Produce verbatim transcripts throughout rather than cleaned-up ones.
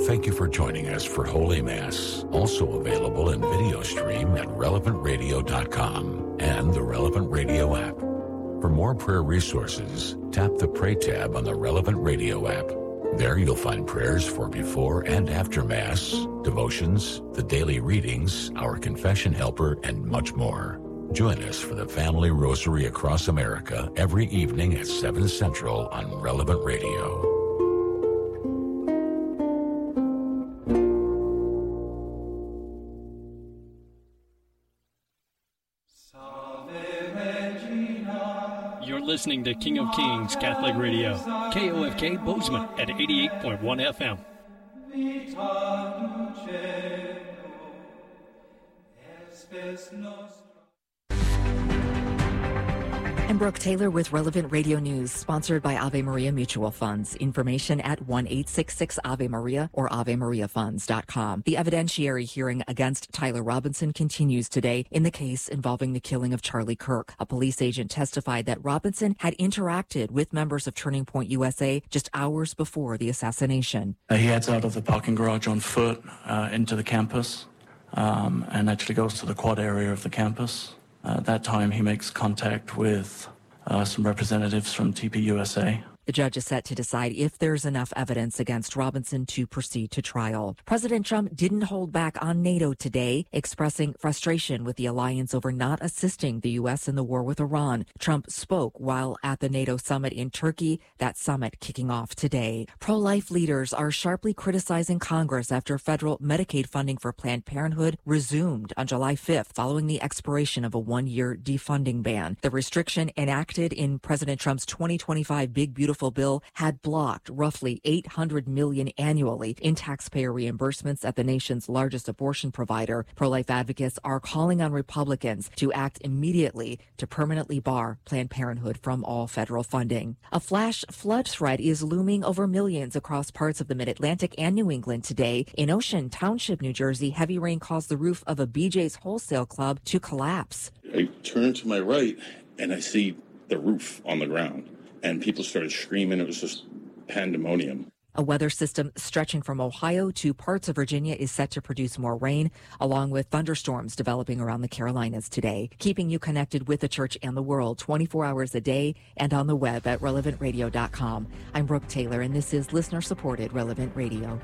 Thank you for joining us for Holy Mass, also available in video stream at relevant radio dot com and the Relevant Radio app. For more prayer resources, tap the Pray tab on the Relevant Radio app. There you'll find prayers for before and after Mass, devotions, the daily readings, our confession helper, and much more. Join us for the Family Rosary across America every evening at seven Central on Relevant Radio. You're listening to King of Kings Catholic Radio, K O F K Bozeman at eighty-eight point one F M. I'm Brooke Taylor with Relevant Radio News, sponsored by Ave Maria Mutual Funds. Information at one eight six six Ave Maria or ave maria funds dot com. The evidentiary hearing against Tyler Robinson continues today in the case involving the killing of Charlie Kirk. A police agent testified that Robinson had interacted with members of Turning Point U S A just hours before the assassination. Uh, he heads out of the parking garage on foot uh, into the campus um, and actually goes to the quad area of the campus. Uh, at that time, he makes contact with uh, some representatives from T P U S A. The judge is set to decide if there's enough evidence against Robinson to proceed to trial. President Trump didn't hold back on NATO today, expressing frustration with the alliance over not assisting the U S in the war with Iran. Trump spoke while at the NATO summit in Turkey, that summit kicking off today. Pro-life leaders are sharply criticizing Congress after federal Medicaid funding for Planned Parenthood resumed on July fifth following the expiration of a one-year defunding ban. The restriction enacted in President Trump's twenty twenty-five Big Beautiful bill had blocked roughly eight hundred million dollars annually in taxpayer reimbursements at the nation's largest abortion provider. Pro-life advocates are calling on Republicans to act immediately to permanently bar Planned Parenthood from all federal funding. A flash flood threat is looming over millions across parts of the Mid-Atlantic and New England today. In Ocean Township, New Jersey, heavy rain caused the roof of a B J's wholesale club to collapse. I turn to my right and I see the roof on the ground. And people started screaming. It was just pandemonium. A weather system stretching from Ohio to parts of Virginia is set to produce more rain, along with thunderstorms developing around the Carolinas today. Keeping you connected with the church and the world twenty-four hours a day and on the web at relevant radio dot com. I'm Brooke Taylor, and this is listener-supported Relevant Radio.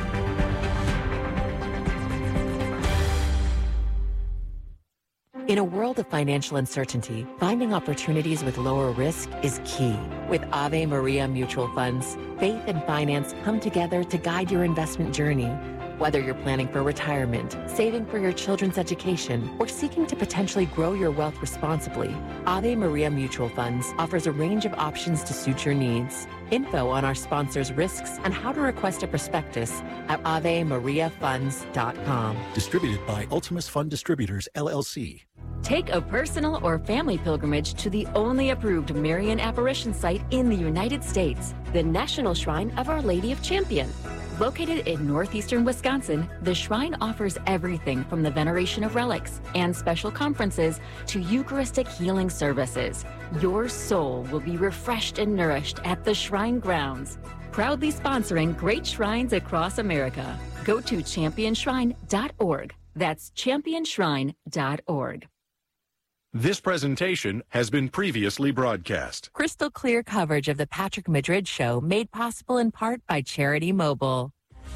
In a world of financial uncertainty, finding opportunities with lower risk is key. With Ave Maria Mutual Funds, faith and finance come together to guide your investment journey. Whether you're planning for retirement, saving for your children's education, or seeking to potentially grow your wealth responsibly, Ave Maria Mutual Funds offers a range of options to suit your needs. Info on our sponsors' risks and how to request a prospectus at ave maria funds dot com. Distributed by Ultimus Fund Distributors, L L C. Take a personal or family pilgrimage to the only approved Marian apparition site in the United States, the National Shrine of Our Lady of Champion. Located in northeastern Wisconsin, the shrine offers everything from the veneration of relics and special conferences to Eucharistic healing services. Your soul will be refreshed and nourished at the shrine grounds. Proudly sponsoring great shrines across America. Go to champion shrine dot org. That's champion shrine dot org. This presentation has been previously broadcast. Crystal clear coverage of the Patrick Madrid Show made possible in part by Charity Mobile.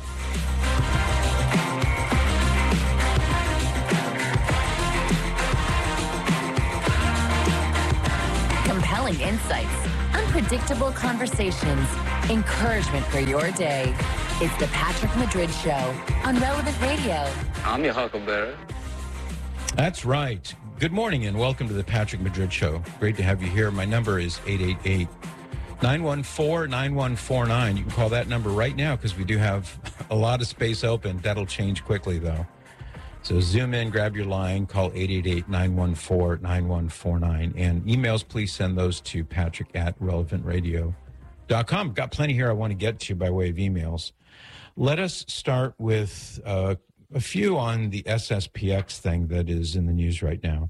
Compelling insights, unpredictable conversations, encouragement for your day. It's the Patrick Madrid Show on Relevant Radio. I'm your huckleberry. That's right. Good morning and welcome to the Patrick Madrid Show. Great to have you here. My number is eight eight eight, nine one four, nine one four nine. You can call that number right now because we do have a lot of space open. That'll change quickly, though. So zoom in, grab your line, call eight eight eight, nine one four, nine one four nine. And emails, please send those to patrick at relevant radio dot com. Got plenty here I want to get to by way of emails. Let us start with uh, a few on the S S P X thing that is in the news right now.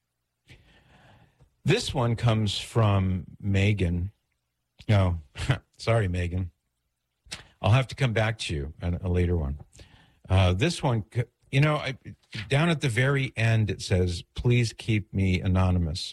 This one comes from Megan. No, sorry, Megan. I'll have to come back to you on a later one. Uh, this one, you know, I, down at the very end, it says, please keep me anonymous.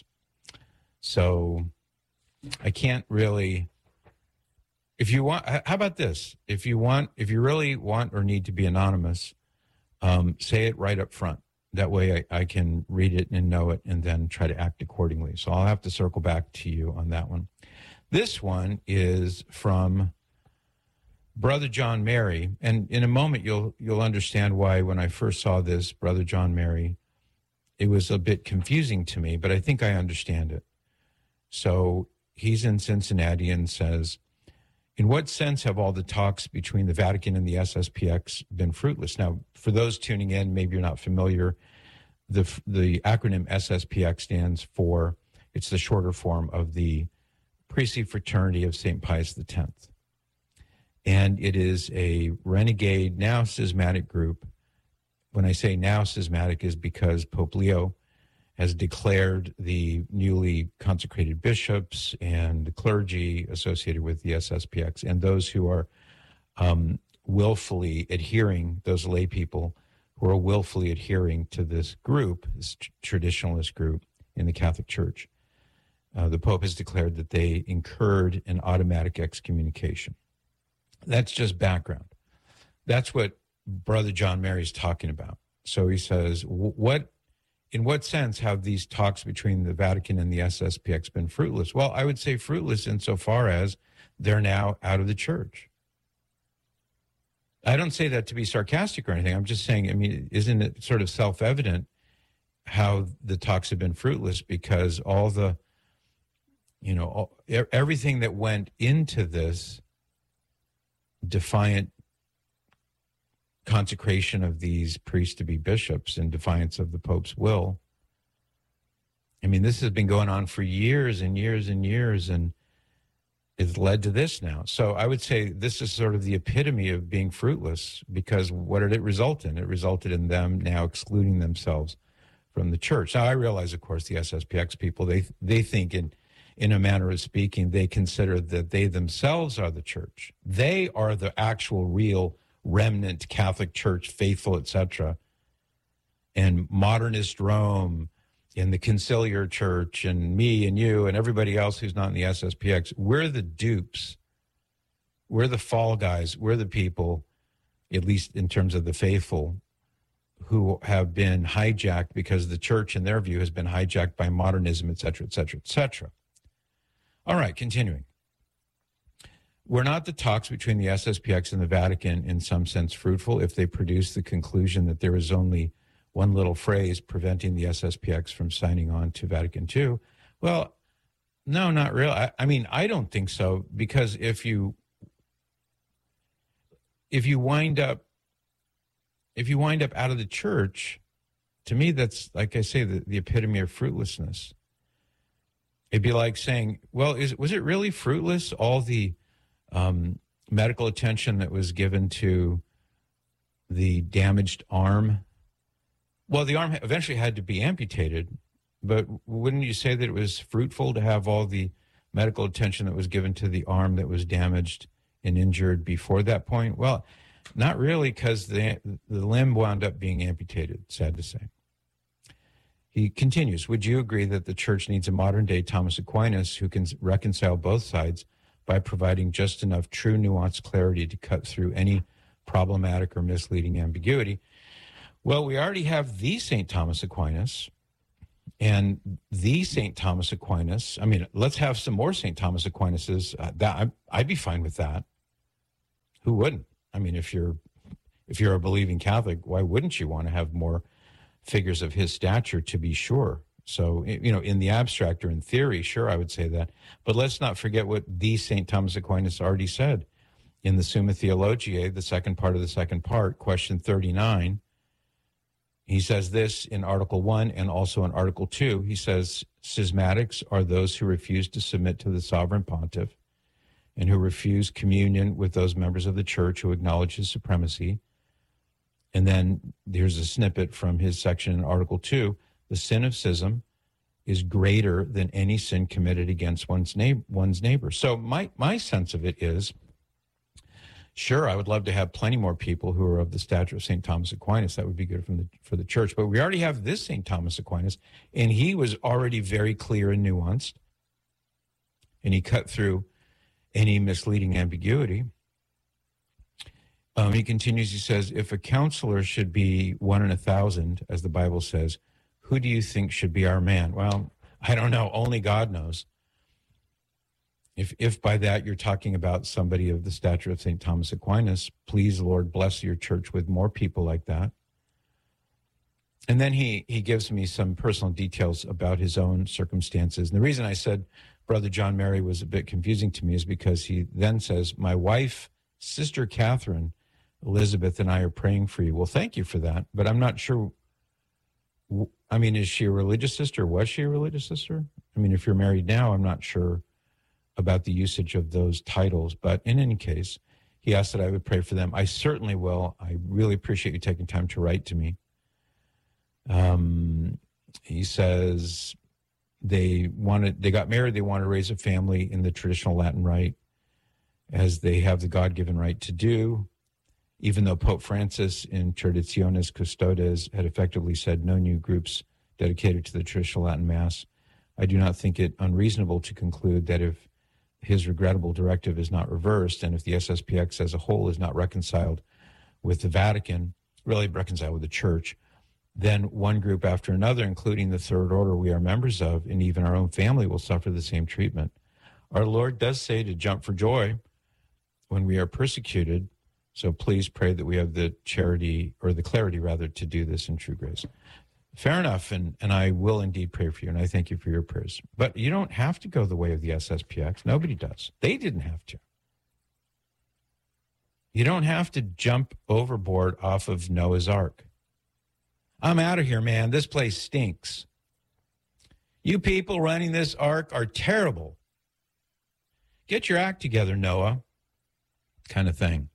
So I can't really, if you want, how about this? If you want, if you really want or need to be anonymous, um, say it right up front. That way I, I can read it and know it and then try to act accordingly. So I'll have to circle back to you on that one. This one is from Brother John Mary. And in a moment, you'll you'll understand why when I first saw this, Brother John Mary, it was a bit confusing to me, but I think I understand it. So he's in Cincinnati and says, in what sense have all the talks between the Vatican and the S S P X been fruitless? Now, for those tuning in, maybe you're not familiar, the the acronym S S P X stands for, it's the shorter form of the Priestly Fraternity of Saint Pius X. And it is a renegade, now schismatic group. When I say now schismatic is because Pope Leo has declared the newly consecrated bishops and the clergy associated with the S S P X and those who are um, willfully adhering, those lay people who are willfully adhering to this group, this traditionalist group in the Catholic Church. Uh, the Pope has declared that they incurred an automatic excommunication. That's just background. That's what Brother John Mary is talking about. So he says, what, in what sense have these talks between the Vatican and the S S P X been fruitless? Well, I would say fruitless insofar as they're now out of the church. I don't say that to be sarcastic or anything. I'm just saying, I mean, isn't it sort of self-evident how the talks have been fruitless because all the, you know, all, everything that went into this defiant consecration of these priests to be bishops in defiance of the Pope's will. I mean, this has been going on for years and years and years, and it's led to this now. So I would say this is sort of the epitome of being fruitless, because what did it result in? It resulted in them now excluding themselves from the church. Now, I realize, of course, the S S P X people, they they think in in a manner of speaking, they consider that they themselves are the church. They are the actual, real, remnant Catholic Church, faithful, et cetera. And modernist Rome, and the conciliar church, and me and you and everybody else who's not in the S S P X, we're the dupes. We're the fall guys. We're the people, at least in terms of the faithful, who have been hijacked because the church, in their view, has been hijacked by modernism, et cetera, et cetera, et cetera. All right, continuing. Were not the talks between the S S P X and the Vatican in some sense fruitful if they produced the conclusion that there is only one little phrase preventing the S S P X from signing on to Vatican two? Well, no, not really. I, I mean, I don't think so, because if you if you wind up if you wind up out of the church, to me, that's, like I say, the, the epitome of fruitlessness. It'd be like saying, well, is was it really fruitless, all the um, medical attention that was given to the damaged arm? Well, the arm eventually had to be amputated, but wouldn't you say that it was fruitful to have all the medical attention that was given to the arm that was damaged and injured before that point? Well, not really, because the, the limb wound up being amputated, sad to say. He continues, would you agree that the church needs a modern-day Thomas Aquinas who can reconcile both sides by providing just enough true nuanced clarity to cut through any problematic or misleading ambiguity? Well, we already have the Saint Thomas Aquinas, and the Saint Thomas Aquinas, I mean, let's have some more Saint Thomas Aquinas. Uh, that, I, I'd be fine with that. Who wouldn't? I mean, if you're if you're a believing Catholic, why wouldn't you want to have more figures of his stature, to be sure? So, you know, in the abstract or in theory, sure, I would say that. But let's not forget what the Saint Thomas Aquinas already said in the Summa Theologiae, the second part of the second part, question thirty-nine. He says this in Article one and also in Article two. He says, schismatics are those who refuse to submit to the sovereign pontiff and who refuse communion with those members of the church who acknowledge his supremacy. And then here's a snippet from his section in Article two. The sin of schism is greater than any sin committed against one's neighbor. One's neighbor. So my, my sense of it is, Sure, I would love to have plenty more people who are of the stature of Saint Thomas Aquinas. That would be good from the, for the church. But we already have this Saint Thomas Aquinas, and he was already very clear and nuanced, and he cut through any misleading ambiguity. Um, he continues, he says, if a counselor should be one in a thousand, as the Bible says, who do you think should be our man? Well, I don't know. Only God knows. If if by that you're talking about somebody of the stature of Saint Thomas Aquinas, please, Lord, bless your church with more people like that. And then he, he gives me some personal details about his own circumstances. And the reason I said Brother John Mary was a bit confusing to me is because he then says, my wife, Sister Catherine, Elizabeth, and I are praying for you. Well, thank you for that. But I'm not sure. I mean, is she a religious sister? Was she a religious sister? I mean, if you're married now, I'm not sure about the usage of those titles. But in any case, he asked that I would pray for them. I certainly will. I really appreciate you taking time to write to me. Um, he says they wanted, they got married. They want to raise a family in the traditional Latin rite, as they have the God-given right to do, even though Pope Francis in Traditionis Custodes had effectively said no new groups dedicated to the traditional Latin Mass. I do not think it unreasonable to conclude that if his regrettable directive is not reversed, and if the S S P X as a whole is not reconciled with the Vatican, really reconciled with the Church, then one group after another, including the Third Order we are members of, and even our own family, will suffer the same treatment. Our Lord does say to jump for joy when we are persecuted, so please pray that we have the charity, or the clarity, rather, to do this in true grace. Fair enough, and, and I will indeed pray for you, and I thank you for your prayers. But you don't have to go the way of the S S P X. Nobody does. They didn't have to. You don't have to jump overboard off of Noah's Ark. I'm out of here, man. This place stinks. You people running this ark are terrible. Get your act together, Noah, kind of thing.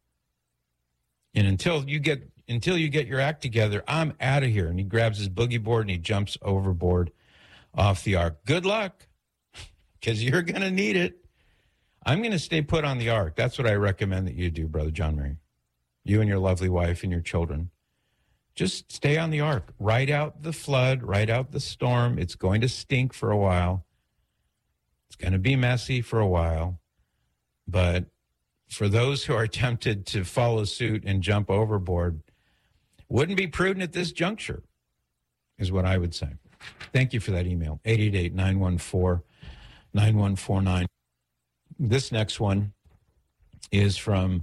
And until you get until you get your act together, I'm out of here. And he grabs his boogie board and he jumps overboard off the ark. Good luck, because you're going to need it. I'm going to stay put on the ark. That's what I recommend that you do, Brother John Mary. You and your lovely wife and your children. Just stay on the ark. Ride out the flood, ride out the storm. It's going to stink for a while. It's going to be messy for a while. But for those who are tempted to follow suit and jump overboard, wouldn't be prudent at this juncture, is what I would say. Thank you for that email, eight eight eight, nine one four, nine one four nine. This next one is from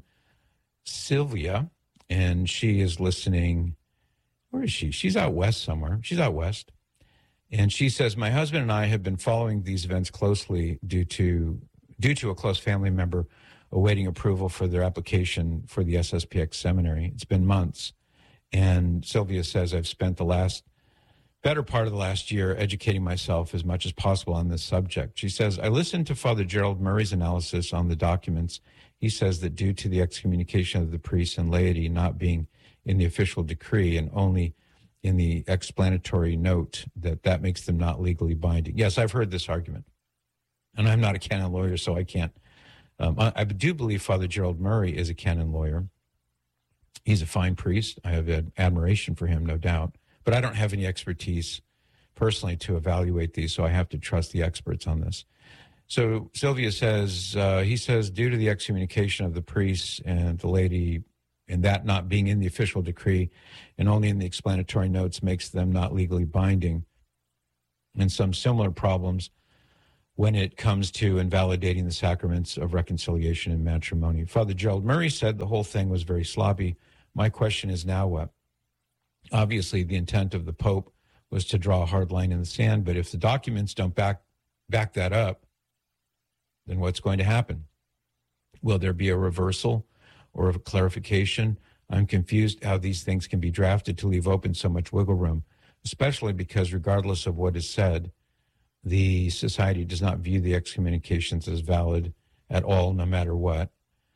Sylvia, and she is listening. Where is she? She's out west somewhere. She's out west. And she says, my husband and I have been following these events closely due to due to a close family member awaiting approval for their application for the S S P X seminary. It's been months. And Sylvia says, I've spent the last, better part of the last year educating myself as much as possible on this subject. She says, I listened to Father Gerald Murray's analysis on the documents. He says that due to the excommunication of the priests and laity not being in the official decree and only in the explanatory note, that that makes them not legally binding. Yes, I've heard this argument. And I'm not a canon lawyer, so I can't. Um, I, I do believe Father Gerald Murray is a canon lawyer. He's a fine priest. I have ad- admiration for him, no doubt. But I don't have any expertise personally to evaluate these, so I have to trust the experts on this. So Sylvia says, uh, he says, due to the excommunication of the priests and the laity, and that not being in the official decree and only in the explanatory notes makes them not legally binding, and some similar problems when it comes to invalidating the sacraments of reconciliation and matrimony. Father Gerald Murray said the whole thing was very sloppy. My question is now what? Obviously, the intent of the Pope was to draw a hard line in the sand, but if the documents don't back back that up, then what's going to happen? Will there be a reversal or a clarification? I'm confused how these things can be drafted to leave open so much wiggle room, especially because regardless of what is said, the society does not view the excommunications as valid at all, no matter what.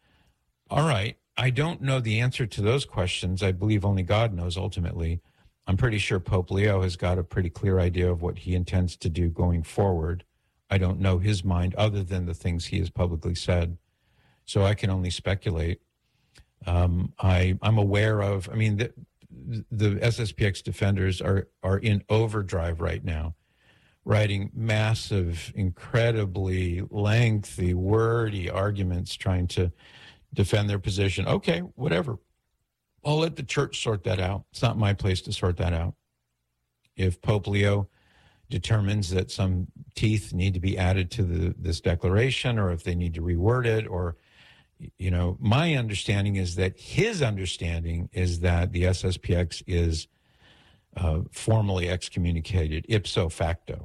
All right. I don't know the answer to those questions. I believe only God knows ultimately. I'm pretty sure Pope Leo has got a pretty clear idea of what he intends to do going forward. I don't know his mind other than the things he has publicly said, so I can only speculate. Um, I, I'm aware of, I mean, the, the S S P X defenders are, are in overdrive right now, writing massive, incredibly lengthy, wordy arguments trying to defend their position. Okay, whatever. I'll let the church sort that out. It's not my place to sort that out. If Pope Leo determines that some teeth need to be added to the, this declaration, or if they need to reword it, or, you know, my understanding is that his understanding is that the S S P X is uh, formally excommunicated ipso facto.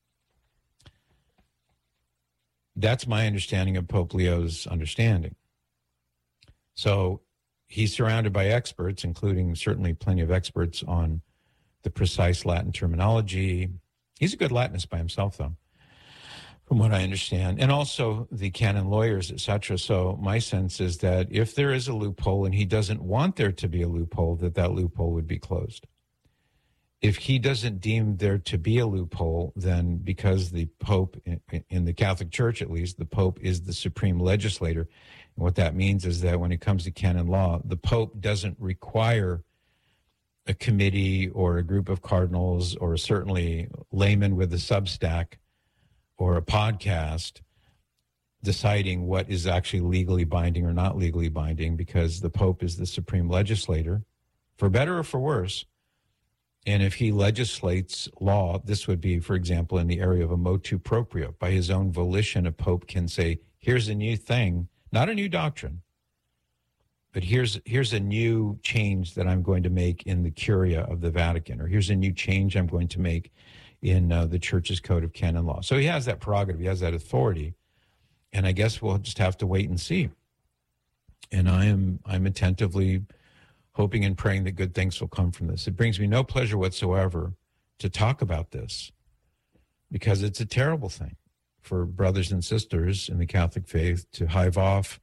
That's my understanding of Pope Leo's understanding. So he's surrounded by experts, including certainly plenty of experts on the precise Latin terminology. He's a good Latinist by himself, though, from what I understand, and also the canon lawyers, et cetera. So my sense is that if there is a loophole and he doesn't want there to be a loophole, that that loophole would be closed. If he doesn't deem there to be a loophole, then because the Pope, in the Catholic Church at least, the Pope is the supreme legislator. And what that means is that when it comes to canon law, the Pope doesn't require a committee or a group of cardinals or certainly laymen with a Substack or a podcast deciding what is actually legally binding or not legally binding, because the Pope is the supreme legislator, for better or for worse. And if he legislates law, this would be, for example, in the area of a motu proprio. By his own volition, a Pope can say, here's a new thing, not a new doctrine, but here's here's a new change that I'm going to make in the Curia of the Vatican, or here's a new change I'm going to make in uh, the Church's Code of Canon Law. So he has that prerogative, he has that authority, and I guess we'll just have to wait and see. And I am I'm attentively hoping and praying that good things will come from this. It brings me no pleasure whatsoever to talk about this, because it's a terrible thing for brothers and sisters in the Catholic faith to hive off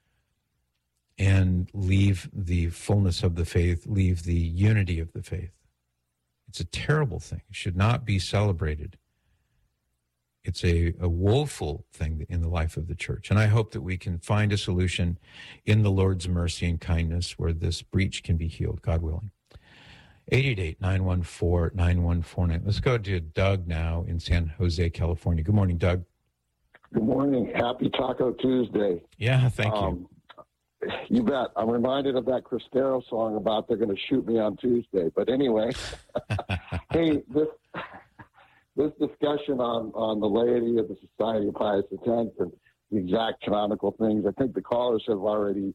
and leave the fullness of the faith, leave the unity of the faith. It's a terrible thing. It should not be celebrated. It's a, a woeful thing in the life of the church. And I hope that we can find a solution in the Lord's mercy and kindness where this breach can be healed, God willing. eight eight eight, nine one four, nine one four nine. Let's go to Doug now in San Jose, California. Good morning, Doug. Good morning. Happy Taco Tuesday. Yeah, thank you. Um, You bet. I'm reminded of that Cristero song about they're going to shoot me on Tuesday. But anyway, hey, this this discussion on, on the laity of the Society of Pius X and the exact canonical things, I think the callers have already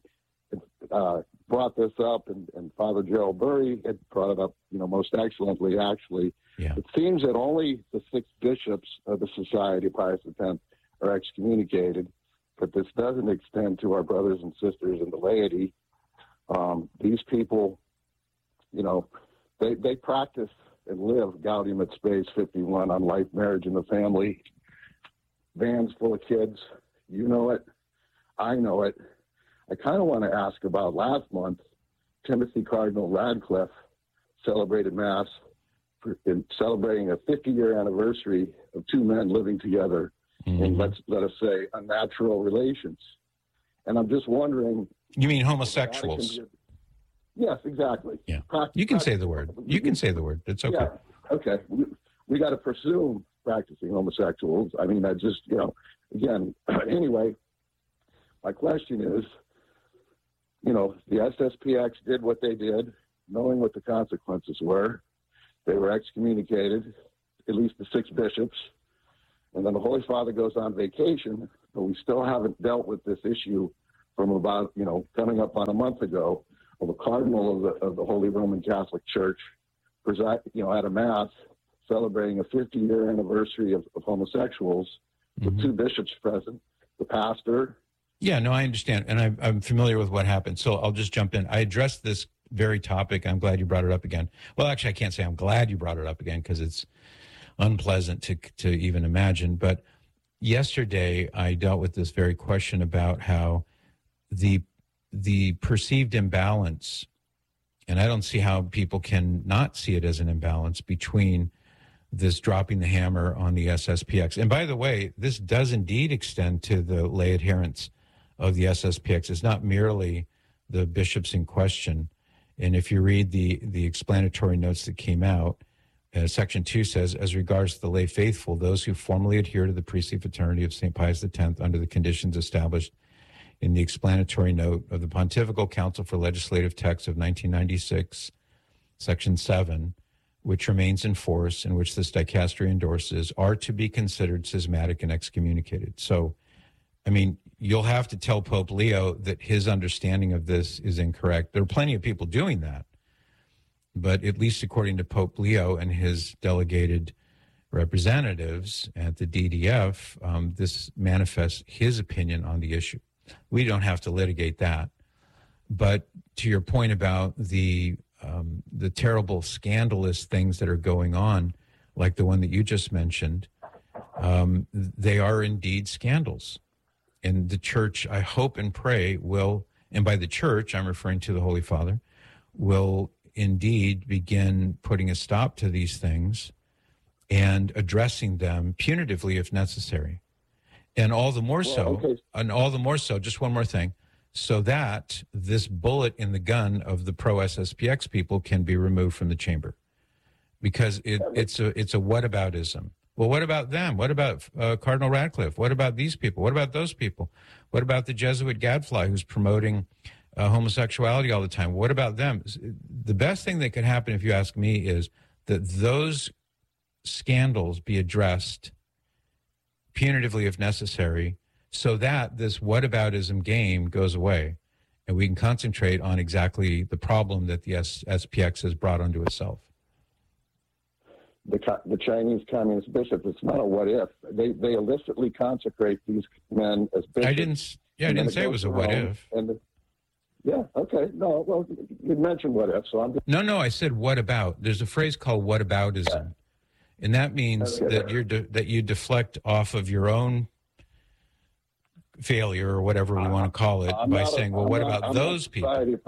uh, brought this up, and, and Father Gerald Burry had brought it up, you know, most excellently, actually. Yeah. It seems that only the six bishops of the Society of Pius X are excommunicated, but this doesn't extend to our brothers and sisters in the laity. Um, these people, you know, they, they practice and live Gaudium et Spes fifty-one on life, marriage, and the family. Vans full of kids. You know it. I know it. I kind of want to ask about last month, Timothy Cardinal Radcliffe celebrated Mass for, in celebrating a fifty-year anniversary of two men living together mm-hmm. in, let's let us say, unnatural relations. And I'm just wondering... You mean homosexuals? Yes, exactly. Yeah. Practice, you can say the word. You can say the word. It's okay. Yeah, okay. We, we got to presume practicing homosexuals. I mean, I just, you know, again, anyway, my question is, you know, the S S P X did what they did, knowing what the consequences were. They were excommunicated, at least the six bishops. And then the Holy Father goes on vacation, but we still haven't dealt with this issue from about, you know, coming up on a month ago, of a cardinal of the, of the Holy Roman Catholic Church, preside, you know, at a Mass celebrating a fifty-year anniversary of, of homosexuals, mm-hmm. with two bishops present, the pastor. Yeah, no, I understand. And I'm, I'm familiar with what happened. So I'll just jump in. I addressed this very topic. I'm glad you brought it up again. Well, actually, I can't say I'm glad you brought it up again because it's unpleasant to to even imagine. But yesterday, I dealt with this very question about how the the perceived imbalance, and I don't see how people can not see it as an imbalance between this dropping the hammer on the S S P X. And by the way, this does indeed extend to the lay adherents of the S S P X. It's not merely the bishops in question. And if you read the, the explanatory notes that came out, uh, Section two says, as regards to the lay faithful, those who formally adhere to the priestly fraternity of Saint Pius X under the conditions established in the explanatory note of the Pontifical Council for Legislative Texts of nineteen ninety-six, Section seven, which remains in force and which this dicastery endorses, are to be considered schismatic and excommunicated. So, I mean, you'll have to tell Pope Leo that his understanding of this is incorrect. There are plenty of people doing that, but at least according to Pope Leo and his delegated representatives at the D D F, um, this manifests his opinion on the issue. We don't have to litigate that. But to your point about the um, the terrible, scandalous things that are going on, like the one that you just mentioned, um, they are indeed scandals. And the church, I hope and pray, will, and by the church, I'm referring to the Holy Father, will indeed begin putting a stop to these things and addressing them punitively if necessary. And all the more Well, so, okay. and all the more so, just one more thing, so that this bullet in the gun of the pro-S S P X people can be removed from the chamber. Because it, it's a it's a whataboutism. Well, what about them? What about uh, Cardinal Radcliffe? What about these people? What about those people? What about the Jesuit Gadfly who's promoting uh, homosexuality all the time? What about them? The best thing that could happen, if you ask me, is that those scandals be addressed punitively if necessary, so that this whataboutism game goes away and we can concentrate on exactly the problem that the S P X has brought onto itself. The, the Chinese communist bishops, it's not a what if. They they illicitly consecrate these men as bishops. I didn't, yeah, I didn't say it was a what if. And the, yeah, okay. No, well, you mentioned what if, so I'm just... No, no, I said what about. There's a phrase called whataboutism. Yeah. And that means okay. that you're de- that you deflect off of your own failure or whatever we want to call it I'm by saying, a, well, I'm what not, about I'm those people?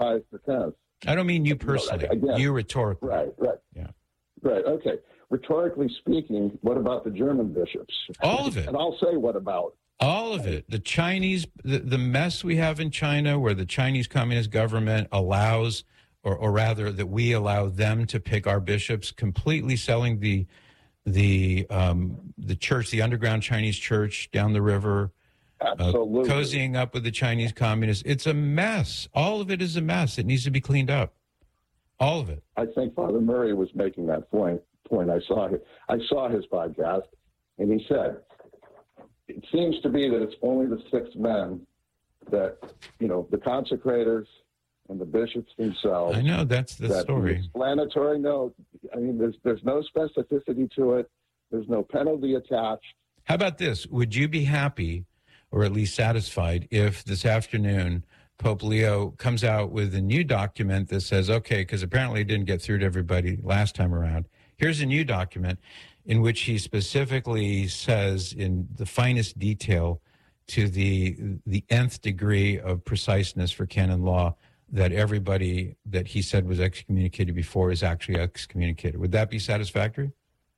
I don't mean you personally. You, know, you rhetorically. Right, right. Yeah. Right, okay. Rhetorically speaking, what about the German bishops? All of it. And I'll say what about. All of it. The Chinese, the, the mess we have in China where the Chinese Communist government allows, or, or rather that we allow them to pick our bishops, completely selling the the um, the church, the underground Chinese church down the river, Absolutely. Uh, cozying up with the Chinese communists. It's a mess. All of it is a mess. It needs to be cleaned up. All of it. I think Father Murray was making that point. Point. I saw his, I saw his podcast, and he said, it seems to be that it's only the six men that, you know, the consecrators and the bishops themselves. I know, that's the that story. The explanatory note, I mean, there's there's no specificity to it. There's no penalty attached. How about this? Would you be happy, or at least satisfied, if this afternoon Pope Leo comes out with a new document that says, okay, because apparently it didn't get through to everybody last time around. Here's a new document in which he specifically says in the finest detail to the the nth degree of preciseness for canon law that everybody that he said was excommunicated before is actually excommunicated. Would that be satisfactory?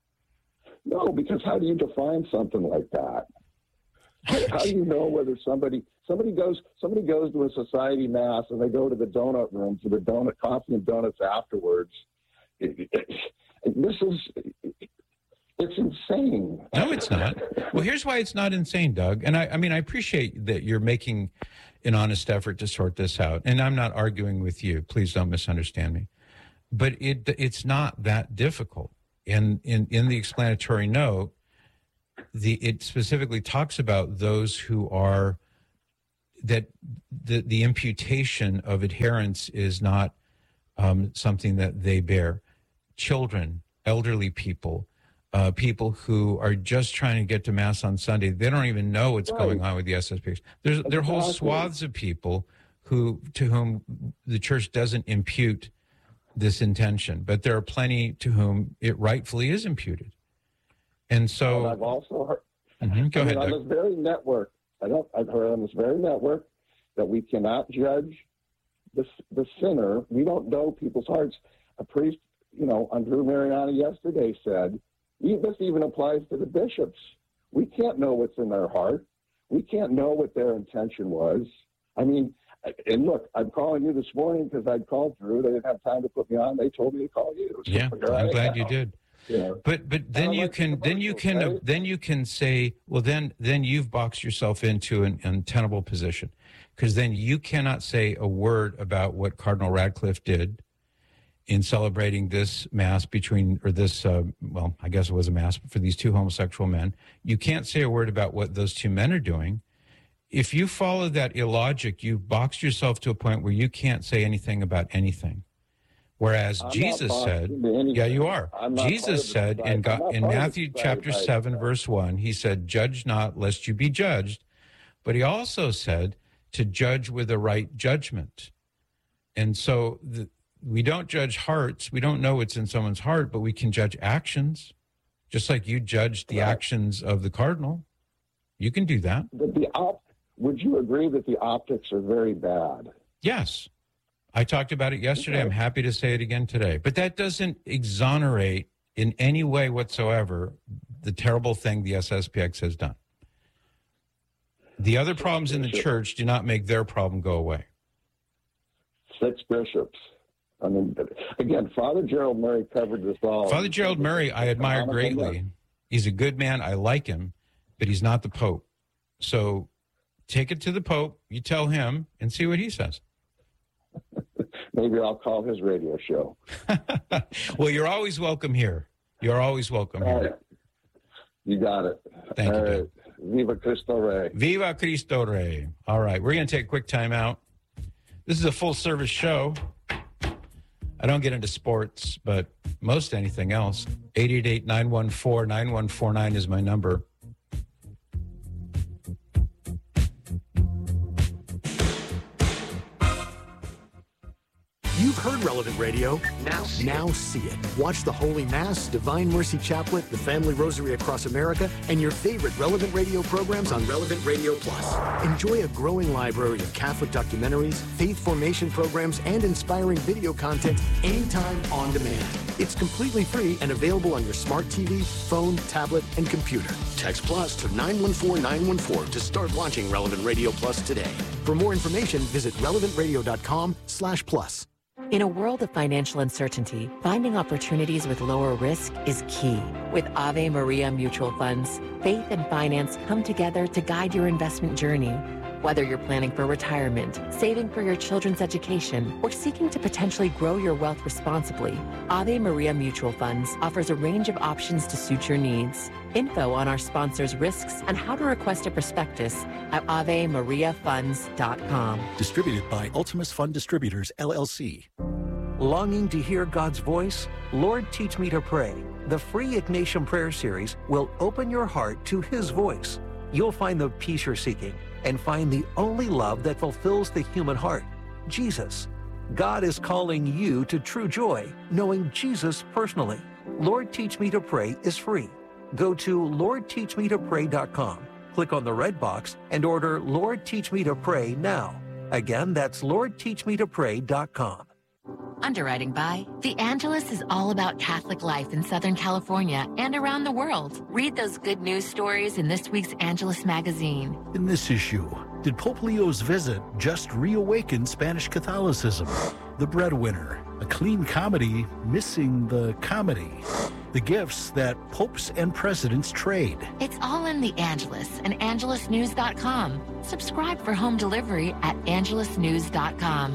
No, because how do you define something like that? How, how do you know whether somebody somebody goes somebody goes to a society mass and they go to the donut room for the donut coffee and donuts afterwards? It, it, it, this is it's insane. No, it's not. Well, here's why it's not insane, Doug. And I, I mean, I appreciate that you're making an honest effort to sort this out. And I'm not arguing with you. Please don't misunderstand me. But it it's not that difficult. And in, in the explanatory note, the it specifically talks about those who are, that the, the imputation of adherence is not um, something that they bear. Children, elderly people, uh, people who are just trying to get to Mass on Sunday, they don't even know what's right. going on with the S S P X. There's there are whole swaths of people who to whom the church doesn't impute this intention, but there are plenty to whom it rightfully is imputed. And so, and I've also heard. Mm-hmm, go I ahead, mean, on Doug. this very network, I don't. I've heard on this very network that we cannot judge the the sinner. We don't know people's hearts. A priest, you know, Andrew Mariani yesterday said, this even applies to the bishops. We can't know what's in their heart. We can't know what their intention was. I mean, And look, I'm calling you this morning because I'd called through. They didn't have time to put me on. They told me to call you. So yeah, I'm glad you now. did. Yeah. But but then you like can then you can right? then you can say, well, then then you've boxed yourself into an untenable position, because then you cannot say a word about what Cardinal Radcliffe did in celebrating this mass between, or this, uh, well, I guess it was a mass for these two homosexual men. You can't say a word about what those two men are doing. If you follow that illogic, you've boxed yourself to a point where you can't say anything about anything. Whereas I'm Jesus said, yeah, you are. Jesus said in, God, in Matthew chapter seven, verse one, he said, judge not lest you be judged. But he also said to judge with the right judgment. And so the, we don't judge hearts. We don't know what's in someone's heart, but we can judge actions, just like you judged the right. actions of the cardinal. You can do that. But the op- would you agree that the optics are very bad? Yes. I talked about it yesterday. Okay. I'm happy to say it again today. But that doesn't exonerate in any way whatsoever the terrible thing the S S P X has done. The other problems in the church do not make their problem go away. Six bishops. I mean, again, Father Gerald Murray covered this all. Father Gerald Murray, I admire greatly. He's a good man. I like him, but he's not the Pope. So take it to the Pope. You tell him and see what he says. Maybe I'll call his radio show. Well, you're always welcome here. You're always welcome here. Right. You got it. Thank All you, right. Viva Cristo Rey. Viva Cristo Rey. All right, we're going to take a quick time out. This is a full-service show. I don't get into sports, but most anything else. eight eight eight, nine one four, nine one four nine is my number. You've heard Relevant Radio. Now see, now it. see it. Watch the Holy Mass, Divine Mercy Chaplet, the Family Rosary Across America, and your favorite Relevant Radio programs on Relevant Radio Plus. Enjoy a growing library of Catholic documentaries, faith formation programs, and inspiring video content anytime on demand. It's completely free and available on your smart T V, phone, tablet, and computer. Text Plus to nine one four nine one four to start watching Relevant Radio Plus today. For more information, visit relevant radio dot com slash plus. In a world of financial uncertainty, finding opportunities with lower risk is key. With Ave Maria Mutual Funds, faith and finance come together to guide your investment journey. Whether you're planning for retirement, saving for your children's education, or seeking to potentially grow your wealth responsibly, Ave Maria Mutual Funds offers a range of options to suit your needs. Info on our sponsors' risks and how to request a prospectus at ave maria funds dot com. Distributed by Ultimus Fund Distributors, L L C. Longing to hear God's voice? Lord, Teach Me to Pray. The free Ignatian Prayer Series will open your heart to His voice. You'll find the peace you're seeking and find the only love that fulfills the human heart, Jesus. God is calling you to true joy, knowing Jesus personally. Lord, Teach Me to Pray is free. Go to lord teach me to pray dot com, click on the red box, and order Lord, Teach Me to Pray now. Again, that's lord teach me to pray dot com. Underwriting by The Angelus is all about Catholic life in Southern California and around the world. Read those good news stories in this week's Angelus magazine. In this issue, did Pope Leo's visit just reawaken Spanish Catholicism? The Breadwinner, a clean comedy missing the comedy. The gifts that popes and presidents trade. It's all in The Angelus and angelus news dot com. Subscribe for home delivery at angelus news dot com.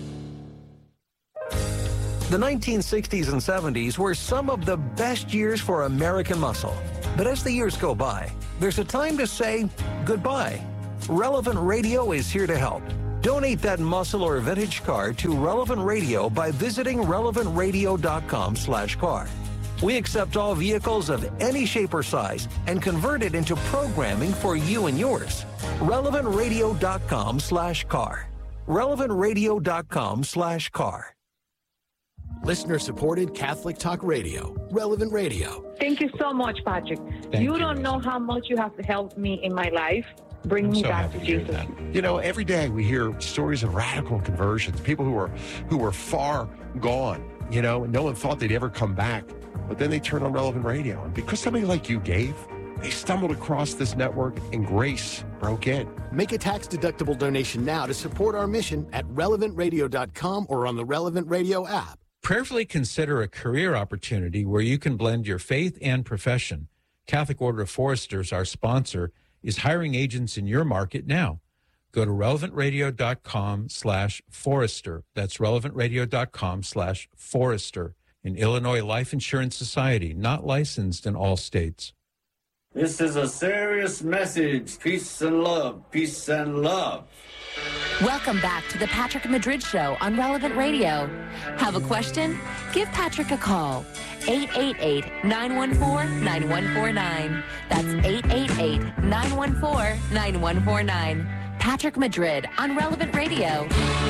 The nineteen sixties and seventies were some of the best years for American muscle. But as the years go by, there's a time to say goodbye. Relevant Radio is here to help. Donate that muscle or vintage car to Relevant Radio by visiting relevant radio dot com slash car. We accept all vehicles of any shape or size and convert it into programming for you and yours. relevant radio dot com slash car. relevant radio dot com slash car. Listener-supported Catholic Talk Radio, Relevant Radio. Thank you so much, Patrick. Thank you you, don't know how much you have helped me in my life. Bring I'm me so back happy to to hear Jesus. that. You know, every day we hear stories of radical conversions, people who are who were far gone, you know, and no one thought they'd ever come back. But then they turn on Relevant Radio. And because somebody like you gave, They stumbled across this network and grace broke in. Make a tax-deductible donation now to support our mission at relevant radio dot com or on the Relevant Radio app. Prayerfully consider a career opportunity where you can blend your faith and profession. Catholic Order of Foresters, our sponsor, is hiring agents in your market now. Go to relevant radio dot com slash forester. That's relevant radio dot com slash forester. An Illinois Life Insurance Society, not licensed in all states. This is a serious message. Peace and love. Peace and love. Welcome back to the Patrick Madrid Show on Relevant Radio. Have a question? Give Patrick a call. eight eight eight, nine one four, nine one four nine. That's eight eight eight, nine one four, nine one four nine. Patrick Madrid on Relevant Radio.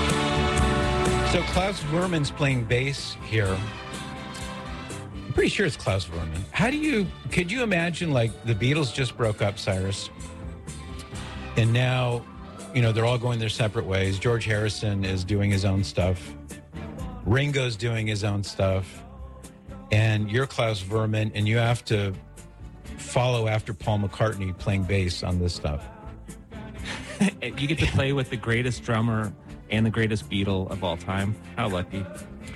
So Klaus Wurman's playing bass here. I'm pretty sure it's Klaus Wurman. How do you, could you imagine, like, the Beatles just broke up, Cyrus, and now, you know, they're all going their separate ways. George Harrison is doing his own stuff. Ringo's doing his own stuff. And you're Klaus Wurman, and you have to follow after Paul McCartney playing bass on this stuff. You get to play with the greatest drummer and the greatest Beatle of all time. How lucky.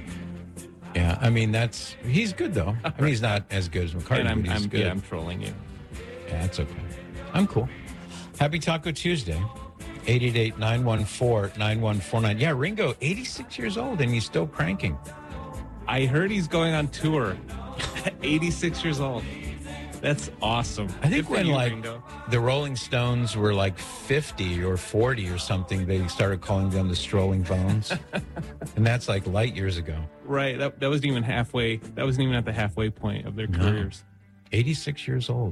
Yeah, I mean, that's, he's good, though. I mean, he's not as good as McCartney, And I'm, but he's I'm, good. yeah, I'm trolling you. Yeah, that's okay. I'm cool. Happy Taco Tuesday. eight eight eight, nine one four, nine one four nine. Yeah, Ringo, eighty-six years old, and he's still cranking. I heard he's going on tour. eighty-six years old. That's awesome. I think Good for when, you, like, Ringo. the Rolling Stones were like fifty or forty or something, they started calling them the Strolling Bones. And that's like light years ago. Right. That, that wasn't even halfway. That wasn't even at the halfway point of their No. careers. eighty-six years old.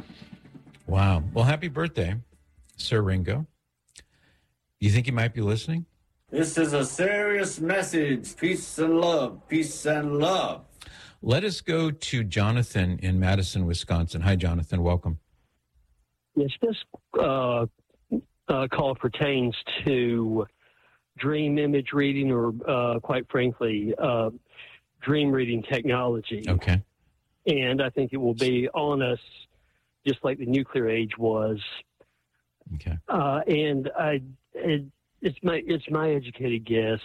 Wow. Well, happy birthday, Sir Ringo. You think he might be listening? This is a serious message. Peace and love. Peace and love. Let us go to Jonathan in Madison, Wisconsin. Hi, Jonathan. Welcome. Yes, this uh, uh, call pertains to dream image reading or, uh, quite frankly, uh, dream reading technology. Okay. And I think it will be on us just like the nuclear age was. Okay. Uh, and I, it, it's my it's my educated guess.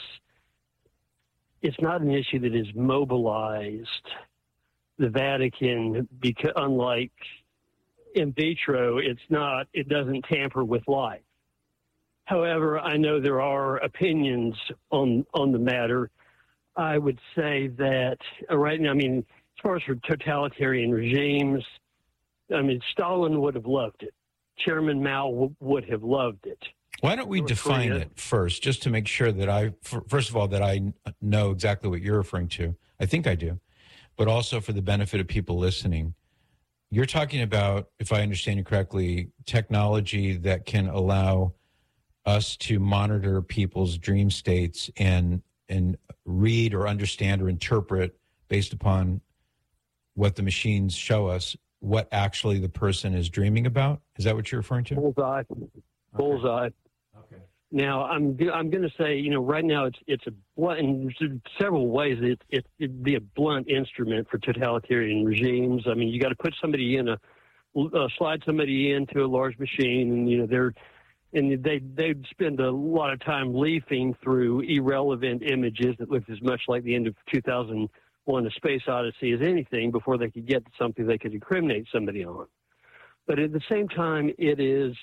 It's not an issue that has mobilized the Vatican because, unlike in vitro, it's not. It doesn't tamper with life. However, I know there are opinions on on the matter. I would say that uh, right now, I mean, as far as for totalitarian regimes, I mean, Stalin would have loved it. Chairman Mao w- would have loved it. Why don't we North define Korea. it first, just to make sure that I, f- first of all, that I know exactly what you're referring to. I think I do. But also for the benefit of people listening, you're talking about, if I understand you correctly, technology that can allow us to monitor people's dream states and and read or understand or interpret based upon what the machines show us what actually the person is dreaming about. Is that what you're referring to? Bullseye. Bullseye. Okay. Now, I'm I'm going to say, you know, right now it's it's a blunt, in several ways it, it it'd be a blunt instrument for totalitarian regimes. I mean, you got to put somebody in a uh, slide somebody into a large machine, and you know they're and they they'd spend a lot of time leafing through irrelevant images that looked as much like the end of two thousand one: A Space Odyssey as anything before they could get to something they could incriminate somebody on. But at the same time, it is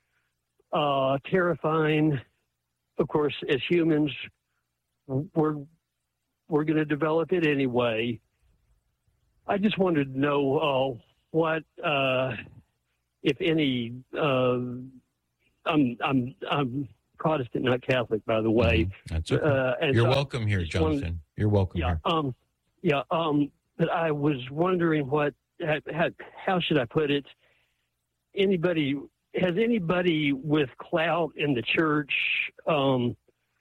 uh, terrifying. Of course, as humans, we're we're going to develop it anyway. I just wanted to know uh, what, uh, if any. Uh, I'm I'm I'm Protestant, not Catholic, by the way. Mm-hmm. That's okay. Uh, and You're so I welcome here, just wanted- Jonathan. You're welcome yeah, here. um, yeah, um, but I was wondering what, how, how, how should I put it? Anybody, has anybody with clout in the church, um,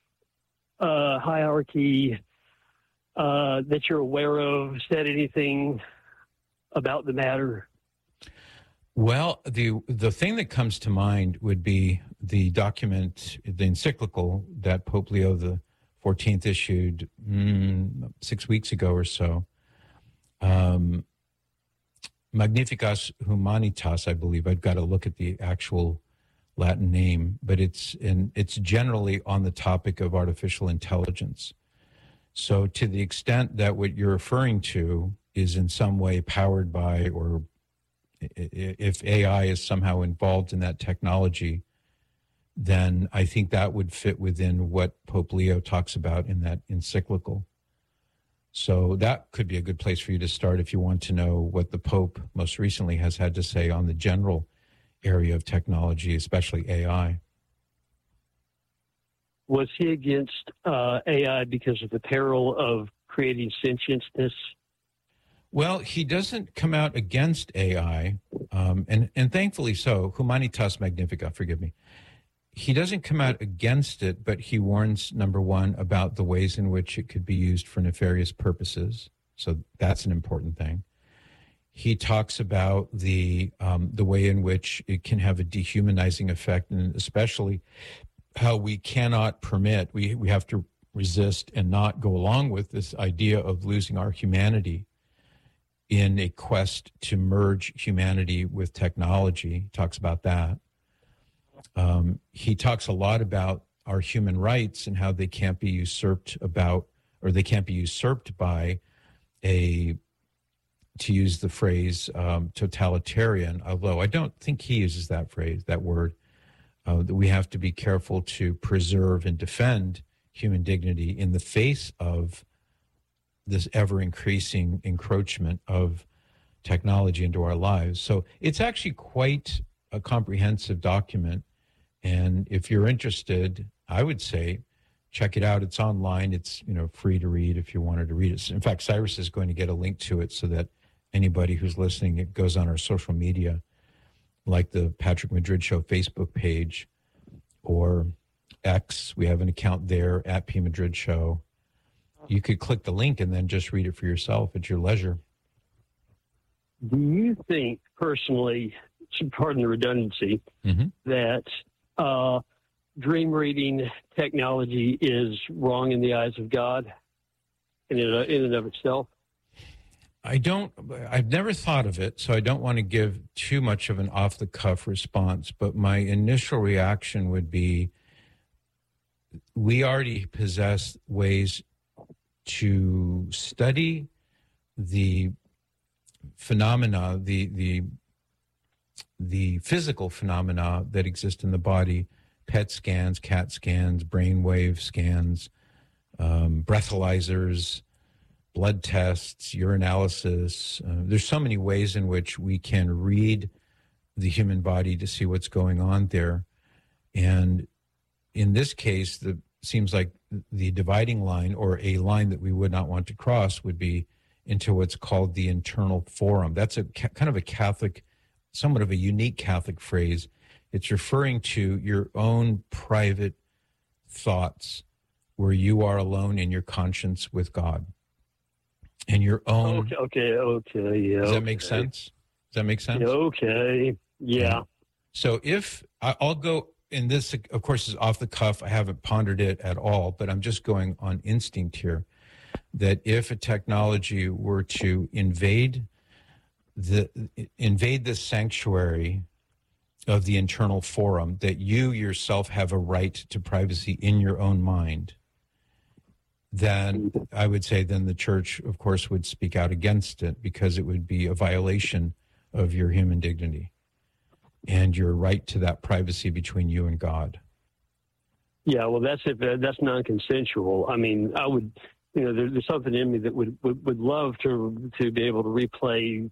uh, hierarchy, uh, that you're aware of said anything about the matter? Well, the the thing that comes to mind would be the document, the encyclical that Pope Leo the fourteenth issued mm, six weeks ago or so. Um, Magnificas Humanitas, I believe. I've got to look at the actual Latin name, but it's in, it's generally on the topic of artificial intelligence. So to the extent that what you're referring to is in some way powered by, or if A I is somehow involved in that technology, then I think that would fit within what Pope Leo talks about in that encyclical. So that could be a good place for you to start if you want to know what the Pope most recently has had to say on the general area of technology, especially A I. Was he against uh, A I because of the peril of creating sentientness? Well, he doesn't come out against A I, um, and, and thankfully so. Humanitas Magnifica, forgive me. He doesn't come out against it, but he warns, number one, about the ways in which it could be used for nefarious purposes. So that's an important thing. He talks about the um, the way in which it can have a dehumanizing effect, and especially how we cannot permit, we, we have to resist and not go along with this idea of losing our humanity in a quest to merge humanity with technology. He talks about that. Um, he talks a lot about our human rights and how they can't be usurped about, or they can't be usurped by a, to use the phrase, um, totalitarian, although I don't think he uses that phrase, that word, uh, that we have to be careful to preserve and defend human dignity in the face of this ever-increasing encroachment of technology into our lives. So it's actually quite a comprehensive document. And if you're interested, I would say check it out. It's online. It's, you know, free to read if you wanted to read it. In fact, Cyrus is going to get a link to it so that anybody who's listening, it goes on our social media, like the Patrick Madrid Show Facebook page or X. We have an account there, at P Madrid Show. You could click the link and then just read it for yourself at your leisure. Do you think personally, pardon the redundancy, mm-hmm. that uh, dream reading technology is wrong in the eyes of God in and, in and of itself? I don't, I've never thought of it, so I don't want to give too much of an off-the-cuff response, but my initial reaction would be we already possess ways to study the phenomena, the the the physical phenomena that exist in the body, P E T scans, CAT scans, brainwave scans, um, breathalyzers, blood tests, urinalysis. Uh, there's so many ways in which we can read the human body to see what's going on there. And in this case, the seems like the dividing line, or a line that we would not want to cross, would be into what's called the internal forum. That's a kind of a Catholic, somewhat of a unique Catholic phrase. It's referring to your own private thoughts where you are alone in your conscience with God. And your own... Okay, okay, okay yeah. Does okay. that make sense? Does that make sense? Yeah, okay, yeah. So if, I'll go, and this, of course, is off the cuff. I haven't pondered it at all, but I'm just going on instinct here, that if a technology were to invade the invade the sanctuary of the internal forum, that you yourself have a right to privacy in your own mind, then I would say then the church, of course, would speak out against it, because it would be a violation of your human dignity and your right to that privacy between you and God. Yeah, well, that's if that's non-consensual. I mean, I would, you know, there, there's something in me that would, would would love to to be able to replay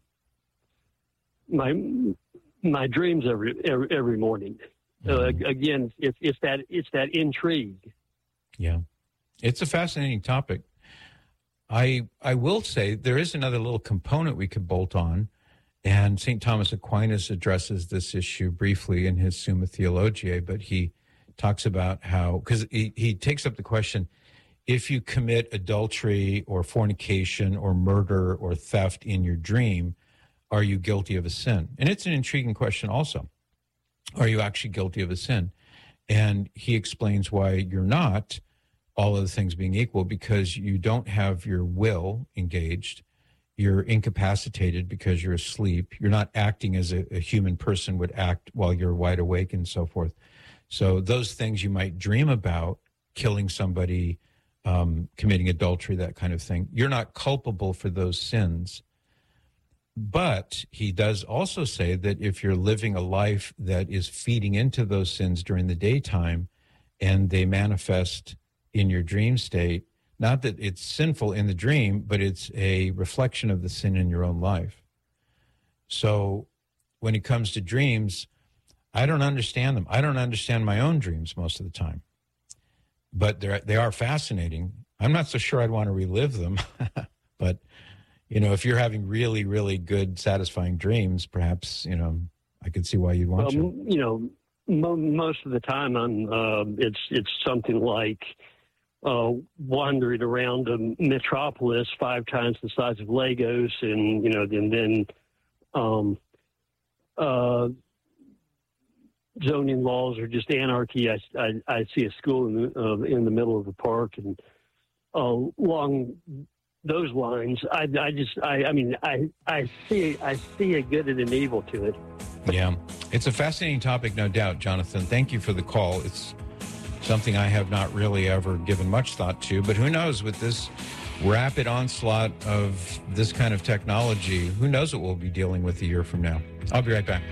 my my dreams every every, every morning. Mm-hmm. Uh, again, it's it's that it's that intrigue. Yeah, it's a fascinating topic. I I will say there is another little component we could bolt on. And Saint Thomas Aquinas addresses this issue briefly in his Summa Theologiae, but he talks about how, because he, he takes up the question, if you commit adultery or fornication or murder or theft in your dream, are you guilty of a sin? And it's an intriguing question also. Are you actually guilty of a sin? And he explains why you're not, all other things being equal, because you don't have your will engaged. You're incapacitated because you're asleep. You're not acting as a, a human person would act while you're wide awake and so forth. So those things you might dream about, killing somebody, um, committing adultery, that kind of thing, you're not culpable for those sins. But he does also say that if you're living a life that is feeding into those sins during the daytime and they manifest in your dream state, not that it's sinful in the dream, but it's a reflection of the sin in your own life. So when it comes to dreams, I don't understand them. I don't understand my own dreams most of the time. But they're, they are fascinating. I'm not so sure I'd want to relive them. But, you know, if you're having really, really good, satisfying dreams, perhaps, you know, I could see why you'd want well, to. You know, mo- most of the time I'm, uh, it's it's something like uh, wandering around a metropolis five times the size of Lagos, and, you know, and then um, uh, zoning laws are just anarchy. I, I, I see a school in the, uh, in the middle of the park, and uh, along those lines, I, I just, I, I mean, I, I see, I see a good and an evil to it. Yeah, it's a fascinating topic, no doubt, Jonathan. Thank you for the call. It's something I have not really ever given much thought to, but who knows, with this rapid onslaught of this kind of technology, who knows what we'll be dealing with a year from now. I'll be right back.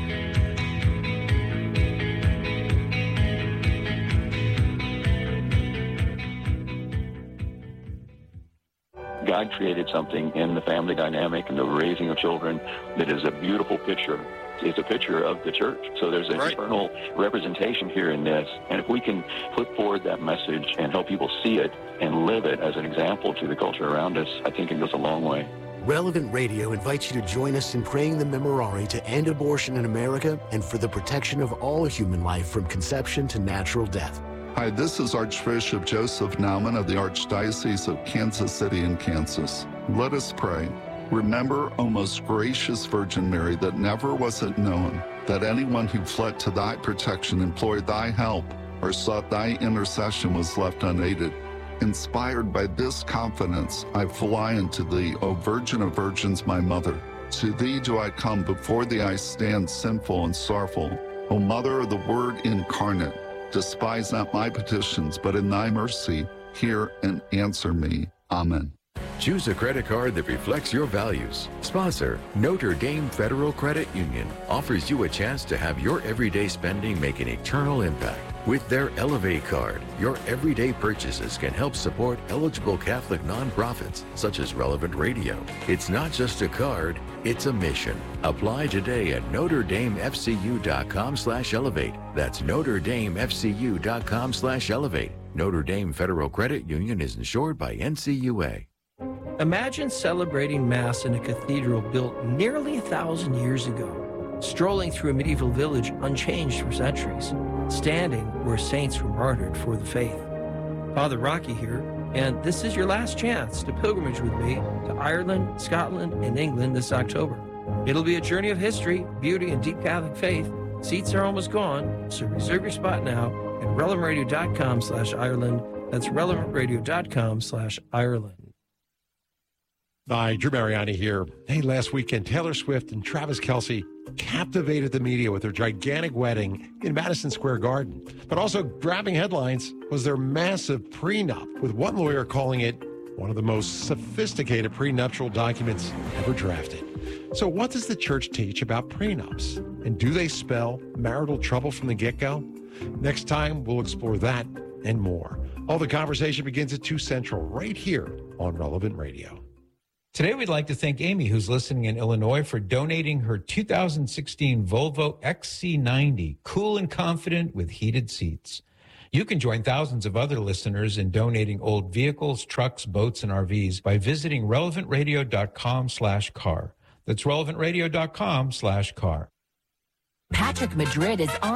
God created something in the family dynamic and the raising of children that is a beautiful picture. It's a picture of the church. So there's an right. eternal representation here in this. And if we can put forward that message and help people see it and live it as an example to the culture around us, I think it goes a long way. Relevant Radio invites you to join us in praying the Memorare to end abortion in America and for the protection of all human life from conception to natural death. Hi, this is Archbishop Joseph Naumann of the Archdiocese of Kansas City in Kansas. Let us pray. Remember, O most gracious Virgin Mary, that never was it known that anyone who fled to thy protection, implored thy help, or sought thy intercession was left unaided. Inspired by this confidence, I fly unto thee, O Virgin of Virgins, my mother. To thee do I come, before thee I stand sinful and sorrowful. O Mother of the Word incarnate, despise not my petitions, but in thy mercy, hear and answer me. Amen. Choose a credit card that reflects your values. Sponsor, Notre Dame Federal Credit Union, offers you a chance to have your everyday spending make an eternal impact. With their Elevate card, your everyday purchases can help support eligible Catholic nonprofits, such as Relevant Radio. It's not just a card, it's a mission. Apply today at Notre Dame F C U dot com slash elevate. That's Notre Dame F C U dot com slash elevate. Notre Dame Federal Credit Union is insured by N C U A. Imagine celebrating Mass in a cathedral built nearly a thousand years ago, strolling through a medieval village unchanged for centuries, standing where saints were martyred for the faith. Father Rocky here, and this is your last chance to pilgrimage with me to Ireland, Scotland, and England this October. It'll be a journey of history, beauty, and deep Catholic faith. Seats are almost gone, so reserve your spot now at relevant radio dot com slash Ireland. That's relevant radio dot com slash Ireland. Hi, Drew Mariani here. Hey, last weekend, Taylor Swift and Travis Kelce captivated the media with their gigantic wedding in Madison Square Garden. But also grabbing headlines was their massive prenup, with one lawyer calling it one of the most sophisticated prenuptial documents ever drafted. So what does the church teach about prenups? And do they spell marital trouble from the get-go? Next time, we'll explore that and more. All the conversation begins at two Central, right here on Relevant Radio. Today, we'd like to thank Amy, who's listening in Illinois, for donating her two thousand sixteen Volvo X C ninety, cool and confident with heated seats. You can join thousands of other listeners in donating old vehicles, trucks, boats, and R Vs by visiting relevant radio dot com slash car. That's relevant radio dot com slash car. Patrick Madrid is on.